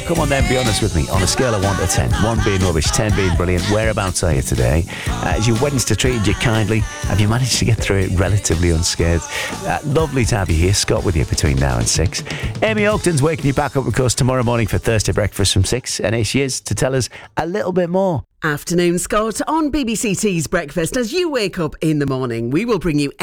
come on then, be honest with me. On a scale of 1 to 10, 1 being rubbish, 10 being brilliant, whereabouts are you today? Has your Wednesday treated you kindly? Have you managed to get through it relatively unscathed? Lovely to have you here. Scott with you between now and 6. Amy Oakton's waking you back up, of course, tomorrow morning for Thursday breakfast from 6. And here she is to tell us a little bit more. Afternoon, Scott, on BBC T's Breakfast. As you wake up in the morning, we will bring you